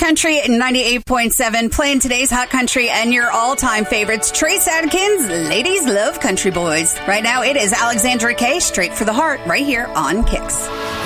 Country 98.7, playing today's Hot Country and your all-time favorites, Trace Adkins, Ladies Love Country Boys. Right now, it is Alexandra Kay, Straight for the Heart, right here on Kicks.